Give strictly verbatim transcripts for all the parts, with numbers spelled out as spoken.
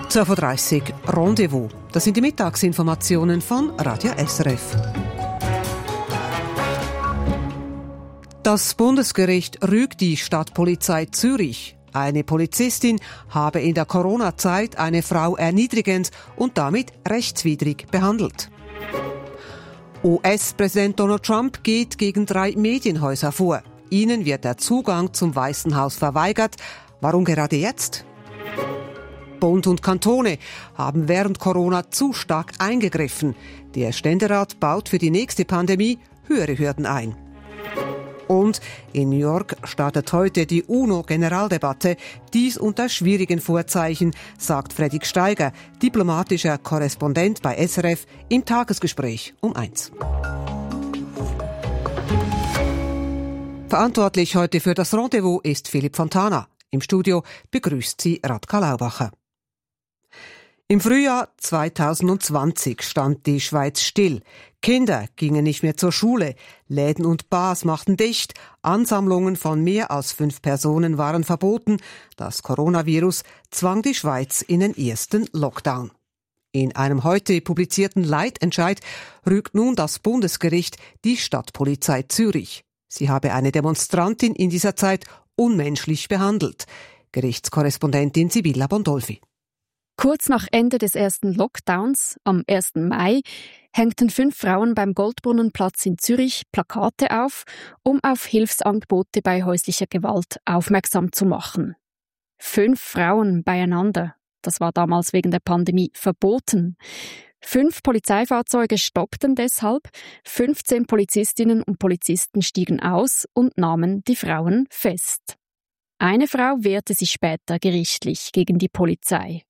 zwölf Uhr dreißig Rendezvous. Das sind die Mittagsinformationen von Radio S R F. Das Bundesgericht rügt die Stadtpolizei Zürich. Eine Polizistin habe in der Corona-Zeit eine Frau erniedrigend und damit rechtswidrig behandelt. U S-Präsident Donald Trump geht gegen drei Medienhäuser vor. Ihnen wird der Zugang zum Weißen Haus verweigert. Warum gerade jetzt? Bund und Kantone haben während Corona zu stark eingegriffen. Der Ständerat baut für die nächste Pandemie höhere Hürden ein. Und in New York startet heute die UNO-Generaldebatte. Dies unter schwierigen Vorzeichen, sagt Fredrik Steiger, diplomatischer Korrespondent bei S R F, im Tagesgespräch um eins. Verantwortlich heute für das Rendezvous ist Philipp Fontana. Im Studio begrüßt sie Radka Laubacher. Im Frühjahr zweitausendzwanzig stand die Schweiz still. Kinder gingen nicht mehr zur Schule, Läden und Bars machten dicht, Ansammlungen von mehr als fünf Personen waren verboten. Das Coronavirus zwang die Schweiz in den ersten Lockdown. In einem heute publizierten Leitentscheid rügt nun das Bundesgericht die Stadtpolizei Zürich. Sie habe eine Demonstrantin in dieser Zeit unmenschlich behandelt. Gerichtskorrespondentin Sibylla Bondolfi. Kurz nach Ende des ersten Lockdowns, am ersten Mai, hängten fünf Frauen beim Goldbrunnenplatz in Zürich Plakate auf, um auf Hilfsangebote bei häuslicher Gewalt aufmerksam zu machen. Fünf Frauen beieinander, das war damals wegen der Pandemie verboten. Fünf Polizeifahrzeuge stoppten deshalb, fünfzehn Polizistinnen und Polizisten stiegen aus und nahmen die Frauen fest. Eine Frau wehrte sich später gerichtlich gegen die Polizei.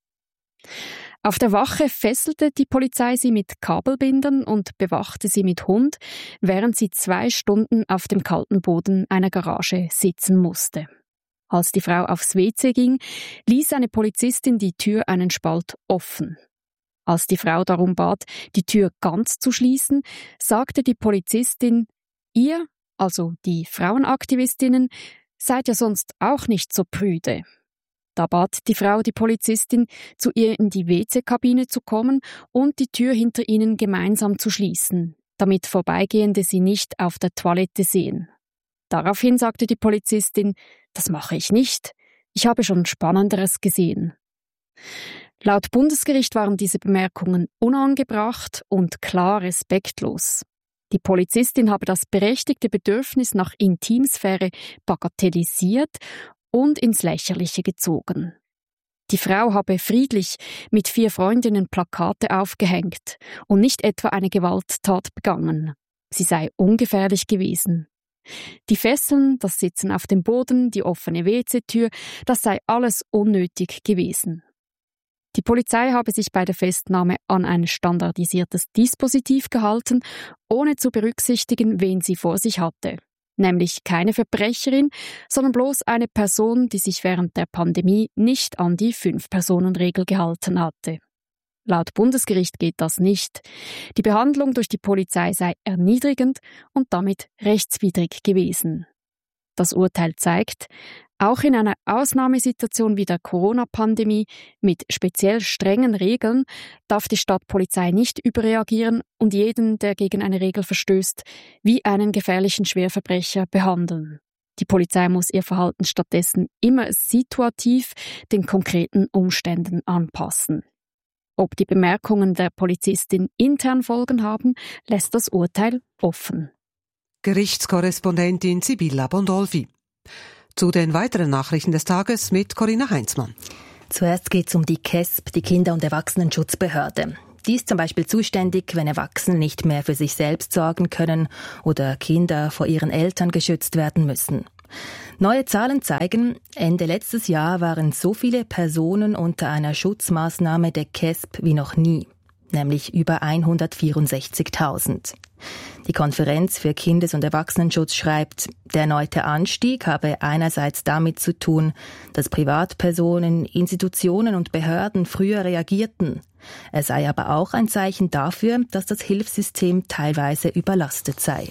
Auf der Wache fesselte die Polizei sie mit Kabelbindern und bewachte sie mit Hund, während sie zwei Stunden auf dem kalten Boden einer Garage sitzen musste. Als die Frau aufs W C ging, ließ eine Polizistin die Tür einen Spalt offen. Als die Frau darum bat, die Tür ganz zu schließen, sagte die Polizistin: Ihr, also die Frauenaktivistinnen, seid ja sonst auch nicht so prüde. Da bat die Frau die Polizistin, zu ihr in die W C-Kabine zu kommen und die Tür hinter ihnen gemeinsam zu schließen, damit Vorbeigehende sie nicht auf der Toilette sehen. Daraufhin sagte die Polizistin: Das mache ich nicht. Ich habe schon Spannenderes gesehen. Laut Bundesgericht waren diese Bemerkungen unangebracht und klar respektlos. Die Polizistin habe das berechtigte Bedürfnis nach Intimsphäre bagatellisiert und ins Lächerliche gezogen. Die Frau habe friedlich mit vier Freundinnen Plakate aufgehängt und nicht etwa eine Gewalttat begangen. Sie sei ungefährlich gewesen. Die Fesseln, das Sitzen auf dem Boden, die offene W C-Tür, das sei alles unnötig gewesen. Die Polizei habe sich bei der Festnahme an ein standardisiertes Dispositiv gehalten, ohne zu berücksichtigen, wen sie vor sich hatte. Nämlich keine Verbrecherin, sondern bloß eine Person, die sich während der Pandemie nicht an die Fünf-Personen-Regel gehalten hatte. Laut Bundesgericht geht das nicht. Die Behandlung durch die Polizei sei erniedrigend und damit rechtswidrig gewesen. Das Urteil zeigt, auch in einer Ausnahmesituation wie der Corona-Pandemie mit speziell strengen Regeln darf die Stadtpolizei nicht überreagieren und jeden, der gegen eine Regel verstößt, wie einen gefährlichen Schwerverbrecher behandeln. Die Polizei muss ihr Verhalten stattdessen immer situativ den konkreten Umständen anpassen. Ob die Bemerkungen der Polizistin intern Folgen haben, lässt das Urteil offen. Gerichtskorrespondentin Sibylla Bondolfi. Zu den weiteren Nachrichten des Tages mit Corinna Heinzmann. Zuerst geht es um die K E S B, die Kinder- und Erwachsenenschutzbehörde. Die ist zum Beispiel zuständig, wenn Erwachsene nicht mehr für sich selbst sorgen können oder Kinder vor ihren Eltern geschützt werden müssen. Neue Zahlen zeigen, Ende letztes Jahr waren so viele Personen unter einer Schutzmaßnahme der K E S B wie noch nie, nämlich über hundertvierundsechzigtausend. Die Konferenz für Kindes- und Erwachsenenschutz schreibt, der erneute Anstieg habe einerseits damit zu tun, dass Privatpersonen, Institutionen und Behörden früher reagierten. Es sei aber auch ein Zeichen dafür, dass das Hilfssystem teilweise überlastet sei.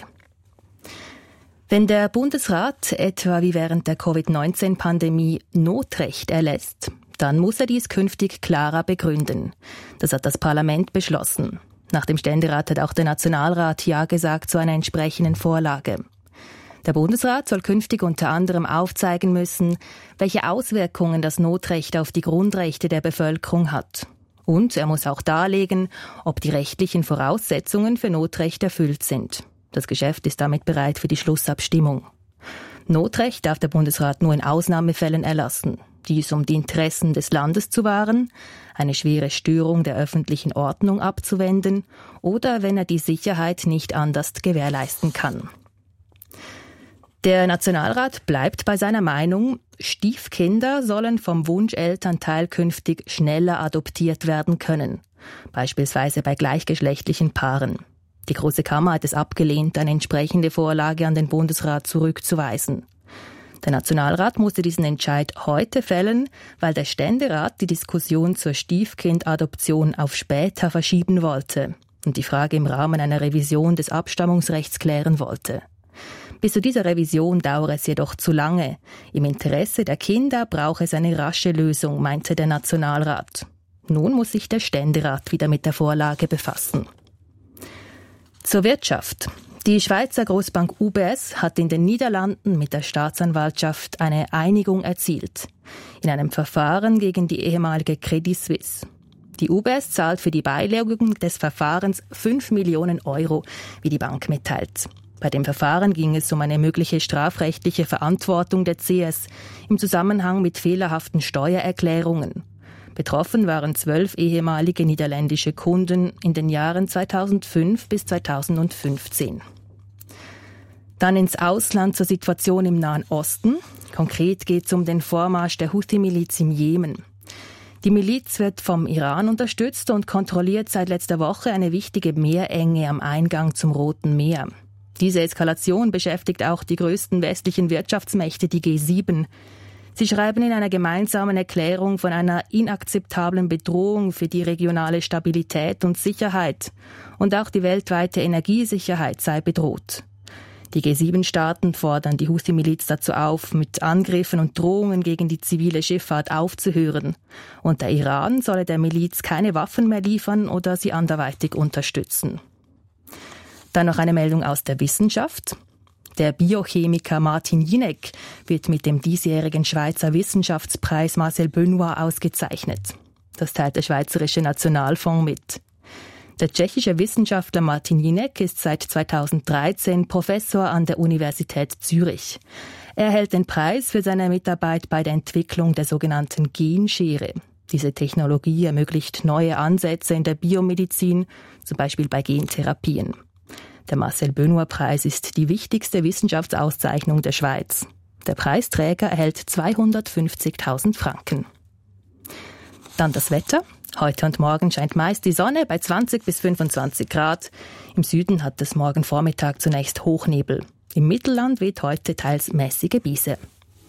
Wenn der Bundesrat etwa wie während der Covid neunzehn Pandemie Notrecht erlässt, Dann muss er dies künftig klarer begründen. Das hat das Parlament beschlossen. Nach dem Ständerat hat auch der Nationalrat Ja gesagt zu einer entsprechenden Vorlage. Der Bundesrat soll künftig unter anderem aufzeigen müssen, welche Auswirkungen das Notrecht auf die Grundrechte der Bevölkerung hat. Und er muss auch darlegen, ob die rechtlichen Voraussetzungen für Notrecht erfüllt sind. Das Geschäft ist damit bereit für die Schlussabstimmung. Notrecht darf der Bundesrat nur in Ausnahmefällen erlassen. Dies, um die Interessen des Landes zu wahren, eine schwere Störung der öffentlichen Ordnung abzuwenden oder wenn er die Sicherheit nicht anders gewährleisten kann. Der Nationalrat bleibt bei seiner Meinung, Stiefkinder sollen vom Wunschelternteil künftig schneller adoptiert werden können, beispielsweise bei gleichgeschlechtlichen Paaren. Die Große Kammer hat es abgelehnt, eine entsprechende Vorlage an den Bundesrat zurückzuweisen. Der Nationalrat musste diesen Entscheid heute fällen, weil der Ständerat die Diskussion zur Stiefkindadoption auf später verschieben wollte und die Frage im Rahmen einer Revision des Abstammungsrechts klären wollte. Bis zu dieser Revision dauere es jedoch zu lange. Im Interesse der Kinder brauche es eine rasche Lösung, meinte der Nationalrat. Nun muss sich der Ständerat wieder mit der Vorlage befassen. Zur Wirtschaft. Die Schweizer Großbank U B S hat in den Niederlanden mit der Staatsanwaltschaft eine Einigung erzielt. In einem Verfahren gegen die ehemalige Credit Suisse. Die U B S zahlt für die Beilegung des Verfahrens fünf Millionen Euro, wie die Bank mitteilt. Bei dem Verfahren ging es um eine mögliche strafrechtliche Verantwortung der C S im Zusammenhang mit fehlerhaften Steuererklärungen. Betroffen waren zwölf ehemalige niederländische Kunden in den Jahren zweitausendfünf bis zweitausendfünfzehn. Dann ins Ausland zur Situation im Nahen Osten. Konkret geht es um den Vormarsch der Houthi-Miliz im Jemen. Die Miliz wird vom Iran unterstützt und kontrolliert seit letzter Woche eine wichtige Meerenge am Eingang zum Roten Meer. Diese Eskalation beschäftigt auch die größten westlichen Wirtschaftsmächte, die G sieben. Sie schreiben in einer gemeinsamen Erklärung von einer inakzeptablen Bedrohung für die regionale Stabilität und Sicherheit. Und auch die weltweite Energiesicherheit sei bedroht. Die G sieben Staaten fordern die Houthi-Miliz dazu auf, mit Angriffen und Drohungen gegen die zivile Schifffahrt aufzuhören. Und der Iran solle der Miliz keine Waffen mehr liefern oder sie anderweitig unterstützen. Dann noch eine Meldung aus der Wissenschaft. Der Biochemiker Martin Jinek wird mit dem diesjährigen Schweizer Wissenschaftspreis Marcel Benoit ausgezeichnet. Das teilt der Schweizerische Nationalfonds mit. Der tschechische Wissenschaftler Martin Jinek ist seit zweitausenddreizehn Professor an der Universität Zürich. Er erhält den Preis für seine Mitarbeit bei der Entwicklung der sogenannten Genschere. Diese Technologie ermöglicht neue Ansätze in der Biomedizin, zum Beispiel bei Gentherapien. Der Marcel-Benoit-Preis ist die wichtigste Wissenschaftsauszeichnung der Schweiz. Der Preisträger erhält zweihundertfünfzigtausend Franken. Dann das Wetter. Heute und morgen scheint meist die Sonne bei zwanzig bis fünfundzwanzig Grad. Im Süden hat es morgen Vormittag zunächst Hochnebel. Im Mittelland weht heute teils mäßige Brise.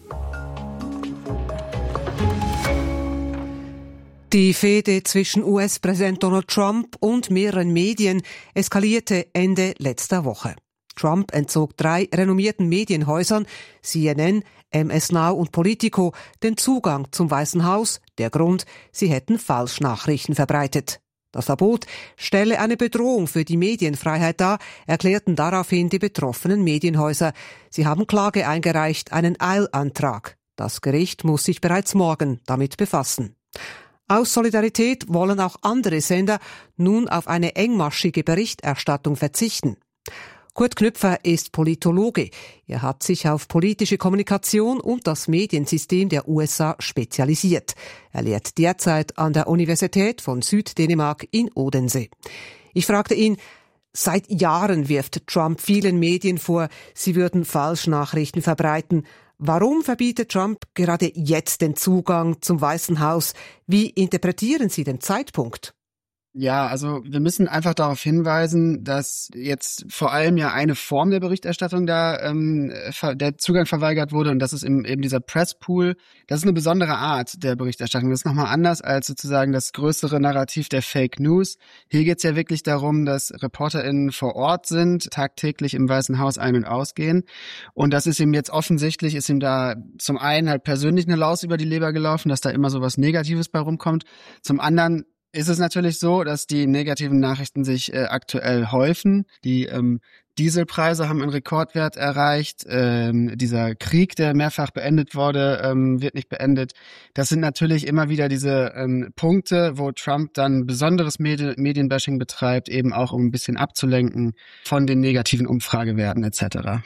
Die Fehde zwischen U S-Präsident Donald Trump und mehreren Medien eskalierte Ende letzter Woche. Trump entzog drei renommierten Medienhäusern, C N N, M S Now und Politico, den Zugang zum Weißen Haus. Der Grund, sie hätten Falschnachrichten verbreitet. Das Verbot stelle eine Bedrohung für die Medienfreiheit dar, erklärten daraufhin die betroffenen Medienhäuser. Sie haben Klage eingereicht, einen Eilantrag. Das Gericht muss sich bereits morgen damit befassen. Aus Solidarität wollen auch andere Sender nun auf eine engmaschige Berichterstattung verzichten. Kurt Knüpfer ist Politologe. Er hat sich auf politische Kommunikation und das Mediensystem der U S A spezialisiert. Er lehrt derzeit an der Universität von Süddänemark in Odense. Ich fragte ihn, seit Jahren wirft Trump vielen Medien vor, sie würden Falschnachrichten verbreiten. Warum verbietet Trump gerade jetzt den Zugang zum Weißen Haus? Wie interpretieren Sie den Zeitpunkt? Ja, also wir müssen einfach darauf hinweisen, dass jetzt vor allem ja eine Form der Berichterstattung da ähm, der Zugang verweigert wurde, und das ist eben, eben dieser Presspool. Das ist eine besondere Art der Berichterstattung. Das ist nochmal anders als sozusagen das größere Narrativ der Fake News. Hier geht es ja wirklich darum, dass ReporterInnen vor Ort sind, tagtäglich im Weißen Haus ein- und ausgehen. Und das ist ihm jetzt offensichtlich, ist ihm da zum einen halt persönlich eine Laus über die Leber gelaufen, dass da immer so was Negatives bei rumkommt. Zum anderen ist es natürlich so, dass die negativen Nachrichten sich äh, aktuell häufen. Die ähm, Dieselpreise haben einen Rekordwert erreicht. Ähm, dieser Krieg, der mehrfach beendet wurde, ähm, wird nicht beendet. Das sind natürlich immer wieder diese ähm, Punkte, wo Trump dann besonderes Medi- Medienbashing betreibt, eben auch um ein bisschen abzulenken von den negativen Umfragewerten et cetera.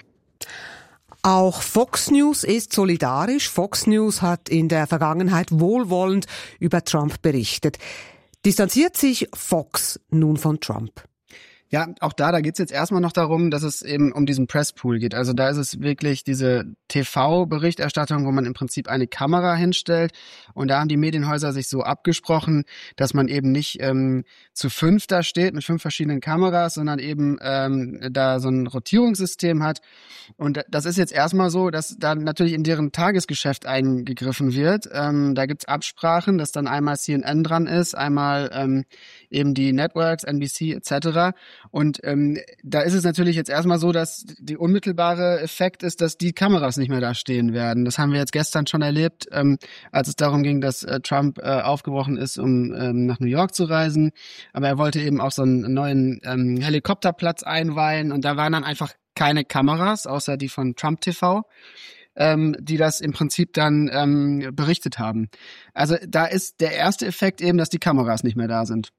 Auch Fox News ist solidarisch. Fox News hat in der Vergangenheit wohlwollend über Trump berichtet. Distanziert sich Fox nun von Trump? Ja, auch da, da geht's jetzt erstmal noch darum, dass es eben um diesen Presspool geht. Also da ist es wirklich diese T V-Berichterstattung, wo man im Prinzip eine Kamera hinstellt. Und da haben die Medienhäuser sich so abgesprochen, dass man eben nicht ähm, zu fünf da steht mit fünf verschiedenen Kameras, sondern eben ähm, da so ein Rotierungssystem hat. Und das ist jetzt erstmal so, dass da natürlich in deren Tagesgeschäft eingegriffen wird. Ähm, da gibt's Absprachen, dass dann einmal C N N dran ist, einmal ähm, eben die Networks, N B C et cetera. Und ähm, da ist es natürlich jetzt erstmal so, dass die unmittelbare Effekt ist, dass die Kameras nicht mehr da stehen werden. Das haben wir jetzt gestern schon erlebt, ähm, als es darum ging, dass äh, Trump äh, aufgebrochen ist, um ähm, nach New York zu reisen. Aber er wollte eben auch so einen neuen ähm, Helikopterplatz einweihen. Und da waren dann einfach keine Kameras, außer die von Trump T V. Ähm, die das im Prinzip dann ähm, berichtet haben. Also da ist der erste Effekt eben, dass die Kameras nicht mehr da sind.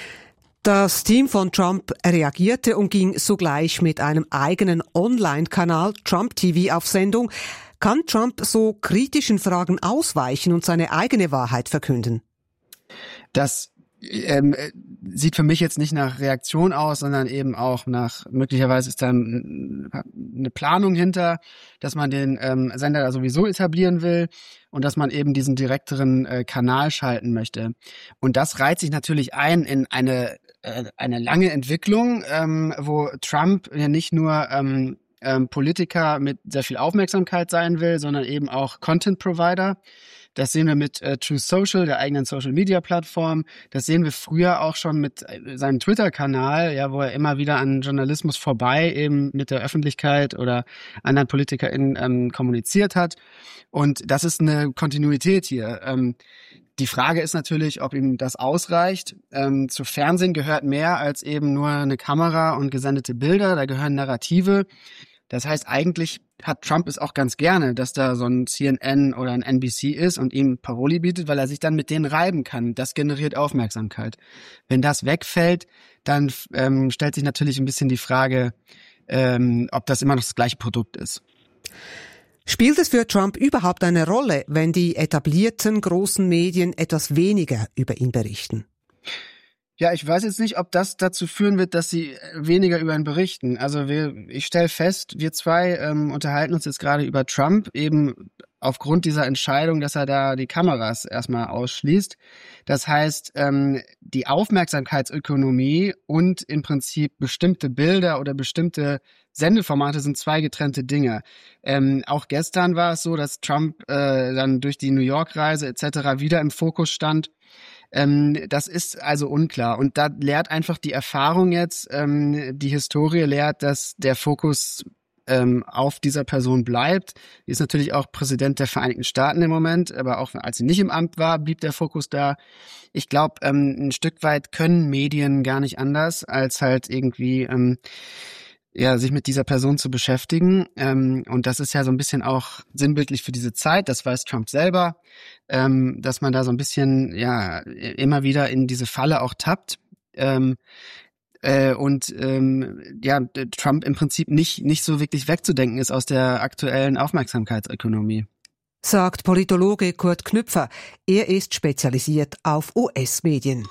Das Team von Trump reagierte und ging sogleich mit einem eigenen Online-Kanal Trump T V auf Sendung. Kann Trump so kritischen Fragen ausweichen und seine eigene Wahrheit verkünden? Das ähm, sieht für mich jetzt nicht nach Reaktion aus, sondern eben auch nach, möglicherweise ist da eine Planung hinter, dass man den ähm, Sender da sowieso etablieren will und dass man eben diesen direkteren äh, Kanal schalten möchte. Und das reiht sich natürlich ein in eine äh, eine lange Entwicklung, ähm, wo Trump ja nicht nur ähm, ähm, Politiker mit sehr viel Aufmerksamkeit sein will, sondern eben auch Content Provider. Das sehen wir mit äh, Truth Social, der eigenen Social-Media-Plattform. Das sehen wir früher auch schon mit äh, seinem Twitter-Kanal, ja, wo er immer wieder an Journalismus vorbei eben mit der Öffentlichkeit oder anderen PolitikerInnen ähm, kommuniziert hat. Und das ist eine Kontinuität hier. Ähm, die Frage ist natürlich, ob ihm das ausreicht. Ähm, zu Fernsehen gehört mehr als eben nur eine Kamera und gesendete Bilder. Da gehören Narrative. Das heißt, eigentlich hat Trump es auch ganz gerne, dass da so ein C N N oder ein N B C ist und ihm Paroli bietet, weil er sich dann mit denen reiben kann. Das generiert Aufmerksamkeit. Wenn das wegfällt, dann ähm, stellt sich natürlich ein bisschen die Frage, ähm, ob das immer noch das gleiche Produkt ist. Spielt es für Trump überhaupt eine Rolle, wenn die etablierten großen Medien etwas weniger über ihn berichten? Ja, ich weiß jetzt nicht, ob das dazu führen wird, dass sie weniger über ihn berichten. Also wir, ich stelle fest, wir zwei ähm, unterhalten uns jetzt gerade über Trump, eben aufgrund dieser Entscheidung, dass er da die Kameras erstmal ausschließt. Das heißt, ähm, die Aufmerksamkeitsökonomie und im Prinzip bestimmte Bilder oder bestimmte Sendeformate sind zwei getrennte Dinge. Ähm, auch gestern war es so, dass Trump äh, dann durch die New York-Reise et cetera wieder im Fokus stand. Ähm, das ist also unklar. Und da lehrt einfach die Erfahrung jetzt, ähm, die Historie lehrt, dass der Fokus ähm, auf dieser Person bleibt. Die ist natürlich auch Präsident der Vereinigten Staaten im Moment, aber auch als sie nicht im Amt war, blieb der Fokus da. Ich glaube, ähm, ein Stück weit können Medien gar nicht anders, als halt irgendwie ähm, ja, sich mit dieser Person zu beschäftigen. Ähm, und das ist ja so ein bisschen auch sinnbildlich für diese Zeit, das weiß Trump selber, ähm, dass man da so ein bisschen, ja, immer wieder in diese Falle auch tappt. Ähm, äh, und ähm, ja, Trump im Prinzip nicht, nicht so wirklich wegzudenken ist aus der aktuellen Aufmerksamkeitsökonomie. Sagt Politologe Kurt Knüpfer. Er ist spezialisiert auf U S-Medien.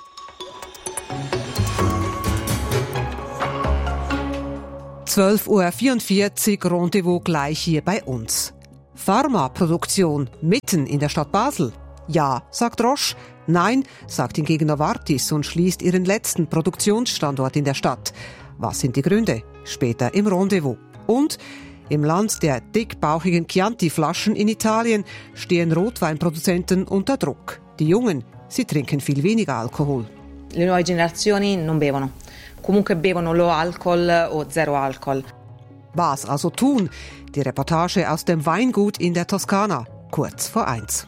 zwölf Uhr vierundvierzig, Rendezvous gleich hier bei uns. Pharmaproduktion mitten in der Stadt Basel. Ja, sagt Roche. Nein, sagt hingegen Novartis und schließt ihren letzten Produktionsstandort in der Stadt. Was sind die Gründe? Später im Rendezvous. Und im Land der dickbauchigen Chianti-Flaschen in Italien stehen Rotweinproduzenten unter Druck. Die Jungen, sie trinken viel weniger Alkohol. Le nuove generazioni non bevono. Comunque bevono low alcohol o zero alcohol. Was also tun? Die Reportage aus dem Weingut in der Toskana, kurz vor eins.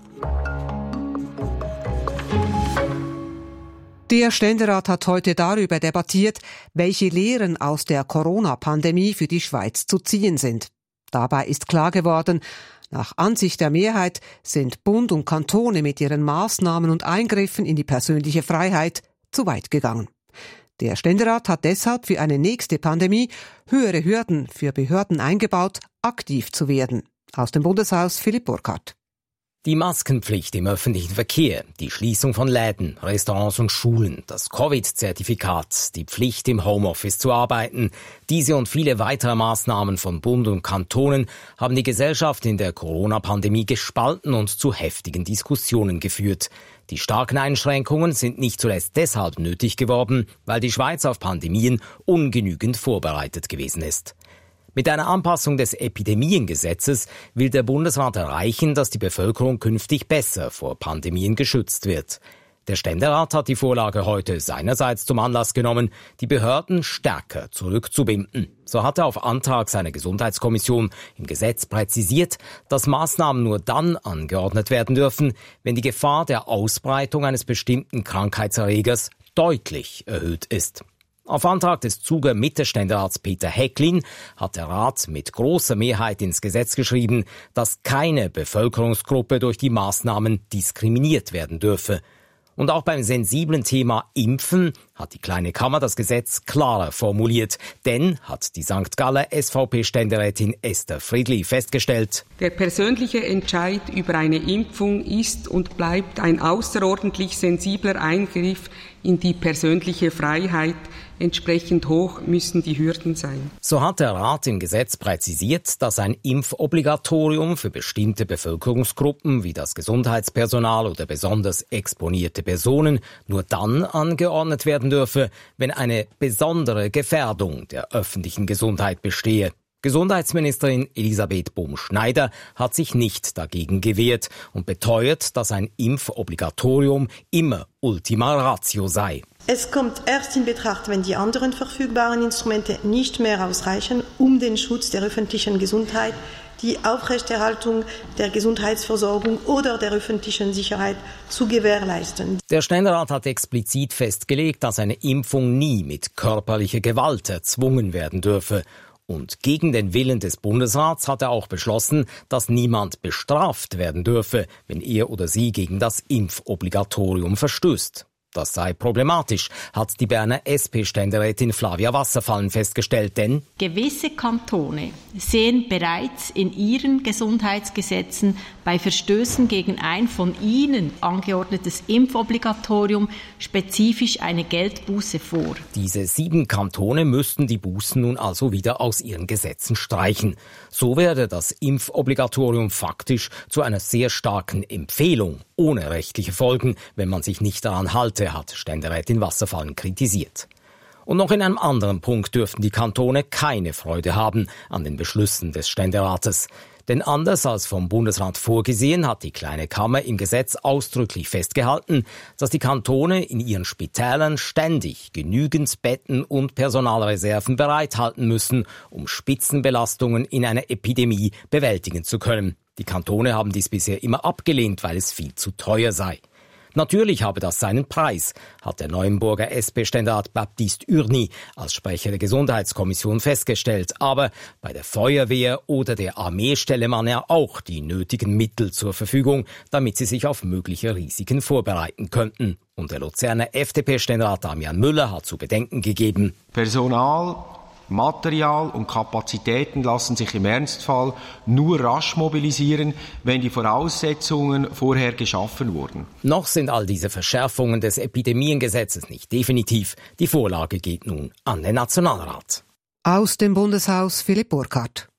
Der Ständerat hat heute darüber debattiert, welche Lehren aus der Corona-Pandemie für die Schweiz zu ziehen sind. Dabei ist klar geworden, nach Ansicht der Mehrheit sind Bund und Kantone mit ihren Maßnahmen und Eingriffen in die persönliche Freiheit zu weit gegangen. Der Ständerat hat deshalb für eine nächste Pandemie höhere Hürden für Behörden eingebaut, aktiv zu werden. Aus dem Bundeshaus Philipp Burkhardt. Die Maskenpflicht im öffentlichen Verkehr, die Schließung von Läden, Restaurants und Schulen, das Covid-Zertifikat, die Pflicht im Homeoffice zu arbeiten. Diese und viele weitere Maßnahmen von Bund und Kantonen haben die Gesellschaft in der Corona-Pandemie gespalten und zu heftigen Diskussionen geführt. Die starken Einschränkungen sind nicht zuletzt deshalb nötig geworden, weil die Schweiz auf Pandemien ungenügend vorbereitet gewesen ist. Mit einer Anpassung des Epidemiengesetzes will der Bundesrat erreichen, dass die Bevölkerung künftig besser vor Pandemien geschützt wird. Der Ständerat hat die Vorlage heute seinerseits zum Anlass genommen, die Behörden stärker zurückzubinden. So hat er auf Antrag seiner Gesundheitskommission im Gesetz präzisiert, dass Maßnahmen nur dann angeordnet werden dürfen, wenn die Gefahr der Ausbreitung eines bestimmten Krankheitserregers deutlich erhöht ist. Auf Antrag des Zuger Mitte-Ständerats Peter Häcklin hat der Rat mit großer Mehrheit ins Gesetz geschrieben, dass keine Bevölkerungsgruppe durch die Maßnahmen diskriminiert werden dürfe. Und auch beim sensiblen Thema Impfen hat die Kleine Kammer das Gesetz klarer formuliert. Denn, hat die Sankt Galler S V P-Ständerätin Esther Friedli festgestellt, der persönliche Entscheid über eine Impfung ist und bleibt ein außerordentlich sensibler Eingriff in die persönliche Freiheit. Entsprechend hoch müssen die Hürden sein. So hat der Rat im Gesetz präzisiert, dass ein Impfobligatorium für bestimmte Bevölkerungsgruppen wie das Gesundheitspersonal oder besonders exponierte Personen nur dann angeordnet werden dürfe, wenn eine besondere Gefährdung der öffentlichen Gesundheit bestehe. Gesundheitsministerin Elisabeth Bohm-Schneider hat sich nicht dagegen gewehrt und beteuert, dass ein Impfobligatorium immer Ultima Ratio sei. Es kommt erst in Betracht, wenn die anderen verfügbaren Instrumente nicht mehr ausreichen, um den Schutz der öffentlichen Gesundheit, die Aufrechterhaltung der Gesundheitsversorgung oder der öffentlichen Sicherheit zu gewährleisten. Der Ständerat hat explizit festgelegt, dass eine Impfung nie mit körperlicher Gewalt erzwungen werden dürfe. Und gegen den Willen des Bundesrats hat er auch beschlossen, dass niemand bestraft werden dürfe, wenn er oder sie gegen das Impfobligatorium verstößt. Das sei problematisch, hat die Berner S P-Ständerätin Flavia Wasserfallen festgestellt, denn gewisse Kantone sehen bereits in ihren Gesundheitsgesetzen bei Verstößen gegen ein von ihnen angeordnetes Impfobligatorium spezifisch eine Geldbuße vor. Diese sieben Kantone müssten die Bußen nun also wieder aus ihren Gesetzen streichen. So werde das Impfobligatorium faktisch zu einer sehr starken Empfehlung, ohne rechtliche Folgen, wenn man sich nicht daran halte, hat Ständerätin Wasserfallen kritisiert. Und noch in einem anderen Punkt dürften die Kantone keine Freude haben an den Beschlüssen des Ständerates. Denn anders als vom Bundesrat vorgesehen, hat die Kleine Kammer im Gesetz ausdrücklich festgehalten, dass die Kantone in ihren Spitälern ständig genügend Betten und Personalreserven bereithalten müssen, um Spitzenbelastungen in einer Epidemie bewältigen zu können. Die Kantone haben dies bisher immer abgelehnt, weil es viel zu teuer sei. Natürlich habe das seinen Preis, hat der Neuenburger S P-Ständerat Baptiste Urny als Sprecher der Gesundheitskommission festgestellt. Aber bei der Feuerwehr oder der Armee stelle man ja auch die nötigen Mittel zur Verfügung, damit sie sich auf mögliche Risiken vorbereiten könnten. Und der Luzerner F D P-Ständerat Damian Müller hat zu bedenken gegeben: Personal, Material und Kapazitäten lassen sich im Ernstfall nur rasch mobilisieren, wenn die Voraussetzungen vorher geschaffen wurden. Noch sind all diese Verschärfungen des Epidemiengesetzes nicht definitiv. Die Vorlage geht nun an den Nationalrat. Aus dem Bundeshaus Philipp Burkhardt.